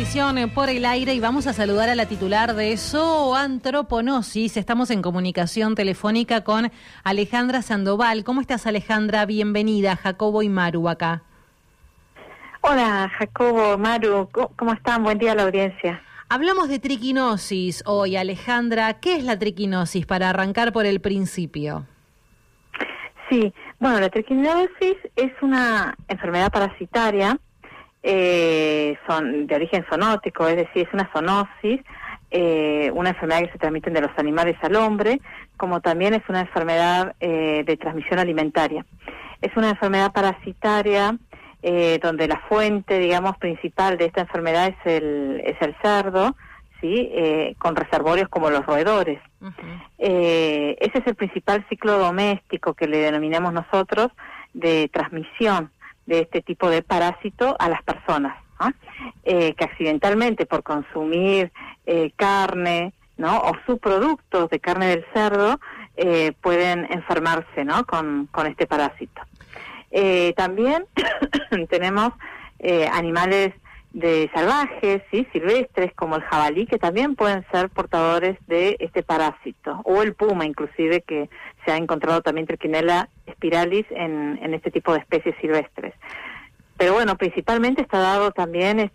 Nutrición por el aire y vamos a saludar a la titular de Zooantroponosis. Estamos en comunicación telefónica con Alejandra Sandoval. ¿Cómo estás, Alejandra? Bienvenida, Jacobo y Maru acá. Hola, Jacobo, Maru, ¿cómo están? Buen día a la audiencia. Hablamos de triquinosis hoy, Alejandra. ¿Qué es la triquinosis para arrancar por el principio? Sí, bueno, la triquinosis es una enfermedad parasitaria, son de origen zoonótico, es decir, es una zoonosis, una enfermedad que se transmite de los animales al hombre, como también es una enfermedad de transmisión alimentaria. Es una enfermedad parasitaria donde la fuente, digamos, principal de esta enfermedad es el cerdo, ¿sí? Con reservorios como los roedores. Uh-huh. Ese es el principal ciclo doméstico que le denominamos nosotros de transmisión de este tipo de parásito a las personas, ¿no? Que accidentalmente por consumir carne, ¿no? O subproductos de carne del cerdo pueden enfermarse, ¿no? con este parásito. También tenemos animales salvajes, ¿sí? Silvestres, como el jabalí, que también pueden ser portadores de este parásito, o el puma, inclusive, que se ha encontrado también Trichinella spiralis en este tipo de especies silvestres. Pero bueno, principalmente está dado también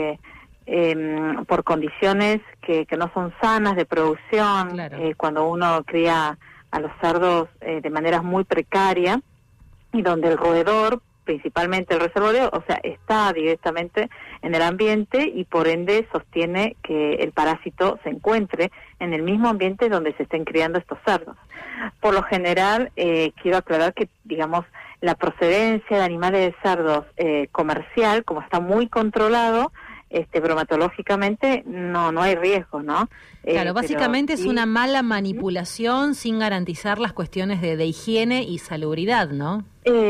por condiciones que no son sanas de producción, claro. Cuando uno cría a los cerdos de manera muy precaria, y donde el roedor, principalmente el reservorio, o sea, está directamente en el ambiente y por ende sostiene que el parásito se encuentre en el mismo ambiente donde se estén criando estos cerdos. Por lo general, quiero aclarar que, digamos, la procedencia de animales de cerdos comercial, como está muy controlado, bromatológicamente no hay riesgo, ¿no? Claro, básicamente es una mala manipulación sin garantizar las cuestiones de higiene y salubridad, ¿no?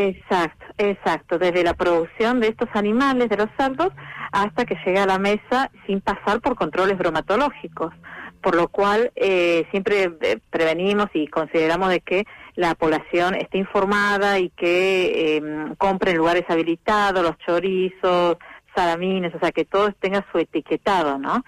Exacto, desde la producción de estos animales, de los cerdos, hasta que llega a la mesa sin pasar por controles bromatológicos, por lo cual siempre prevenimos y consideramos de que la población esté informada y que compre en lugares habilitados los chorizos, salamines, o sea, que todo tenga su etiquetado, ¿no?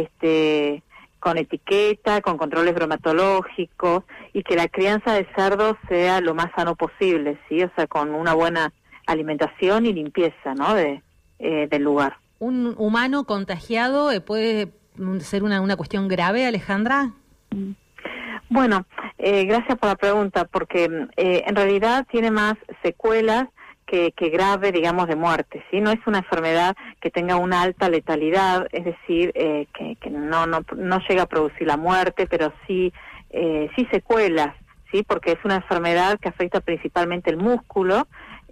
Con etiqueta, con controles bromatológicos, y que la crianza de cerdos sea lo más sano posible, ¿sí? O sea, con una buena alimentación y limpieza, ¿no? Del lugar. ¿Un humano contagiado puede ser una cuestión grave, Alejandra? Bueno, gracias por la pregunta, porque en realidad tiene más secuelas que grave, digamos, de muerte, ¿sí? No es una enfermedad que tenga una alta letalidad, es decir, que no llega a producir la muerte, pero sí secuelas, ¿sí? Porque es una enfermedad que afecta principalmente el músculo,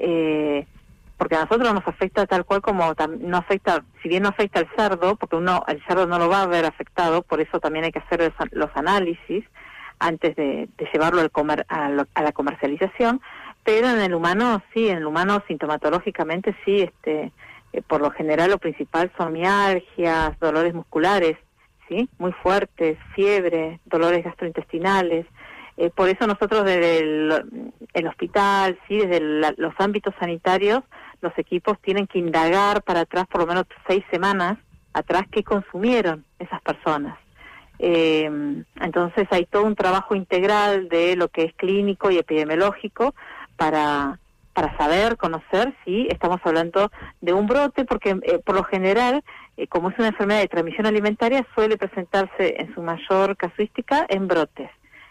porque a nosotros nos afecta tal cual como no afecta, si bien no afecta al cerdo, porque el cerdo no lo va a ver afectado, por eso también hay que hacer los análisis antes de llevarlo a la comercialización. Pero en el humano, sí, en el humano sintomatológicamente sí, por lo general lo principal son mialgias, dolores musculares, sí, muy fuertes, fiebre, dolores gastrointestinales. Por eso nosotros desde el hospital, sí, desde los ámbitos sanitarios, los equipos tienen que indagar para atrás por lo menos 6 semanas atrás qué consumieron esas personas. Entonces hay todo un trabajo integral de lo que es clínico y epidemiológico para saber, conocer si estamos hablando de un brote, porque por lo general, como es una enfermedad de transmisión alimentaria, suele presentarse en su mayor casuística en brotes.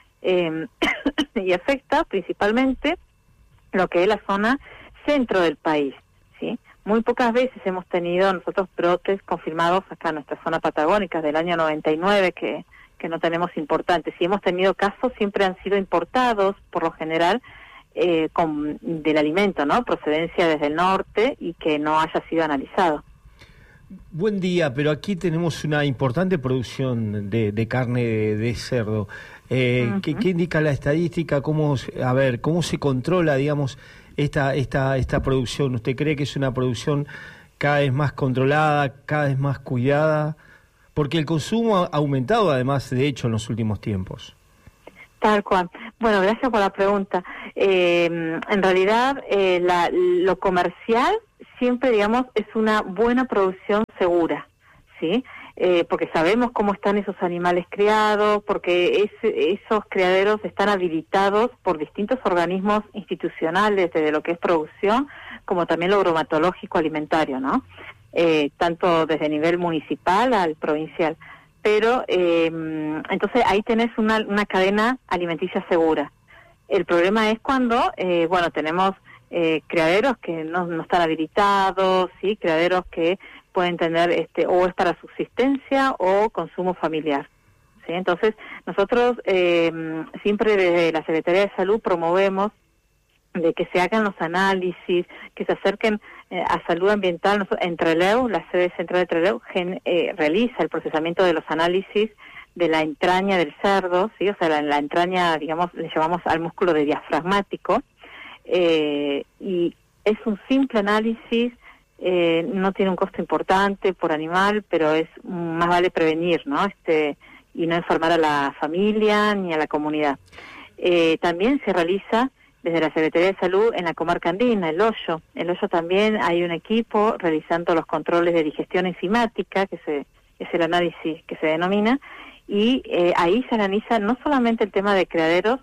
Y afecta principalmente lo que es la zona centro del país, ¿sí? Muy pocas veces hemos tenido nosotros brotes confirmados acá en nuestra zona patagónica del año 99, que no tenemos importantes. Si hemos tenido casos, siempre han sido importados, por lo general, del alimento, ¿no? Procedencia desde el norte y que no haya sido analizado. Buen día, pero aquí tenemos una importante producción de carne de cerdo. Uh-huh. ¿Qué indica la estadística? ¿Cómo se controla, digamos, esta producción? ¿Usted cree que es una producción cada vez más controlada, cada vez más cuidada? Porque el consumo ha aumentado, además, de hecho, en los últimos tiempos. Tal cual. Bueno, gracias por la pregunta. En realidad, lo comercial siempre, digamos, es una buena producción segura, ¿sí? Porque sabemos cómo están esos animales criados, porque esos criaderos están habilitados por distintos organismos institucionales, desde lo que es producción, como también lo bromatológico alimentario, ¿no? Tanto desde nivel municipal al provincial. Pero, entonces ahí tenés una cadena alimenticia segura. El problema es cuando, tenemos criaderos que no están habilitados, ¿sí? Criaderos que pueden tener o es para subsistencia o consumo familiar, ¿sí? Entonces nosotros siempre desde la Secretaría de Salud promovemos de que se hagan los análisis, que se acerquen a salud ambiental. En Trelew, la sede central de Trelew realiza el procesamiento de los análisis de la entraña del cerdo, ¿sí? O sea, la entraña, digamos, le llamamos al músculo de diafragmático, y es un simple análisis. No tiene un costo importante por animal, pero es más vale prevenir, ¿no? Y no enfermar a la familia ni a la comunidad. También se realiza desde la Secretaría de Salud en la comarca andina, El Hoyo. El Hoyo también hay un equipo realizando los controles de digestión enzimática, que es el análisis que se denomina, y ahí se analiza no solamente el tema de criaderos,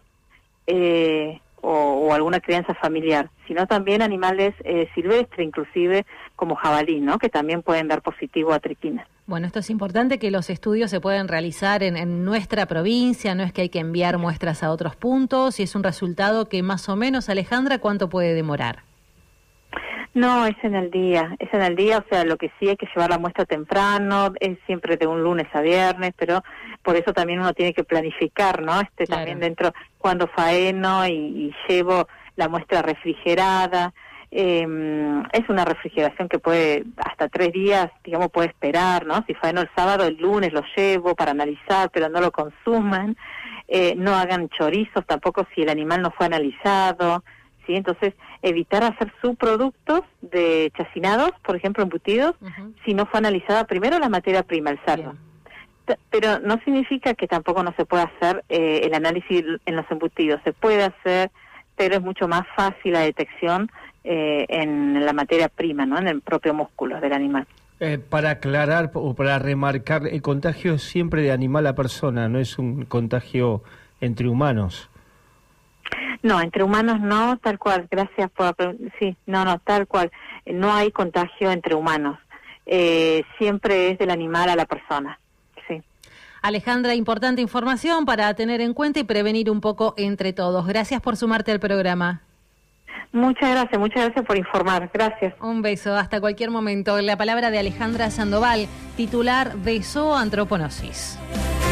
o alguna crianza familiar, sino también animales silvestres, inclusive como jabalí, ¿no? Que también pueden dar positivo a triquina. Bueno, esto es importante, que los estudios se pueden realizar en nuestra provincia, no es que hay que enviar muestras a otros puntos, y es un resultado que más o menos, Alejandra, ¿cuánto puede demorar? No, es en el día, o sea, lo que sí hay que llevar la muestra temprano, es siempre de un lunes a viernes, pero por eso también uno tiene que planificar, ¿no? Claro. También dentro, cuando faeno y llevo la muestra refrigerada, es una refrigeración que puede, hasta 3 días, digamos, puede esperar, ¿no? Si faeno el sábado, el lunes lo llevo para analizar, pero no lo consuman, no hagan chorizos tampoco si el animal no fue analizado, ¿sí? Entonces, evitar hacer subproductos de chacinados, por ejemplo, embutidos, si no fue analizada primero la materia prima, el cerdo. Pero no significa que tampoco no se pueda hacer el análisis en los embutidos. Se puede hacer, pero es mucho más fácil la detección en la materia prima, ¿no? En el propio músculo del animal. Para aclarar o para remarcar, el contagio es siempre de animal a persona, no es un contagio entre humanos. No, entre humanos no, tal cual, gracias por... Sí, no, tal cual. No hay contagio entre humanos. Siempre es del animal a la persona, sí. Alejandra, importante información para tener en cuenta y prevenir un poco entre todos. Gracias por sumarte al programa. Muchas gracias por informar. Gracias. Un beso, hasta cualquier momento. La palabra de Alejandra Sandoval, titular de Zooantroponosis.